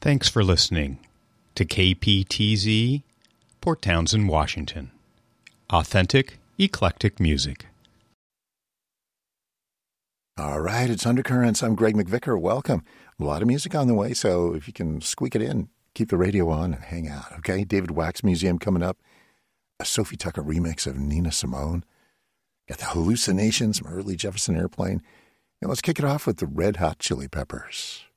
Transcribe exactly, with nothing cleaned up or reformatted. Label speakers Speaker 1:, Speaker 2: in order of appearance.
Speaker 1: Thanks for listening to K P T Z, Port Townsend, Washington. Authentic, eclectic music.
Speaker 2: All right, it's Undercurrents. I'm Greg McVicker. Welcome. A lot of music on the way, so if you can squeak it in, keep the radio on and hang out, okay? David Wax Museum coming up. A Sophie Tucker remix of Nina Simone. Got the Hallucinations from early Jefferson Airplane. And let's kick it off with the Red Hot Chili Peppers.